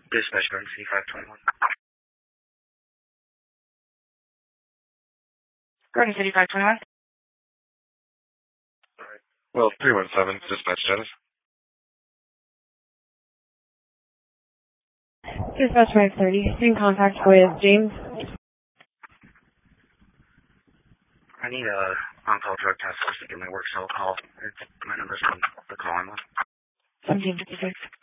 Dispatch emergency 521. Garden City 521. Alright. Well, 317, dispatch status. Dispatch 530. In contact with James. I need a on-call drug task force to get my work cell call. My number's on the call I'm on. 1756.